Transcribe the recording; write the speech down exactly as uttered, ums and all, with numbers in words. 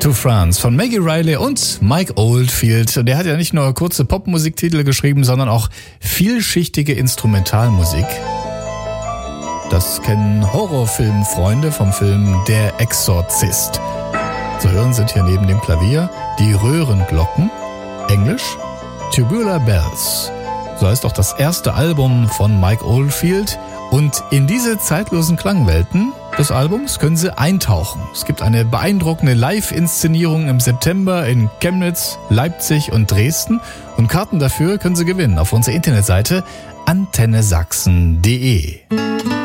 to France von Maggie Reilly und Mike Oldfield. Der hat ja nicht nur kurze Popmusiktitel geschrieben, sondern auch vielschichtige Instrumentalmusik. Das kennen Horrorfilmfreunde vom Film Der Exorzist. Zu hören sind hier neben dem Klavier die Röhrenglocken, Englisch Tubular Bells. So heißt auch das erste Album von Mike Oldfield. Und in diese zeitlosen Klangwelten des Albums können Sie eintauchen. Es gibt eine beeindruckende Live-Inszenierung im September in Chemnitz, Leipzig und Dresden. Und Karten dafür können Sie gewinnen auf unserer Internetseite antenne sachsen punkt de.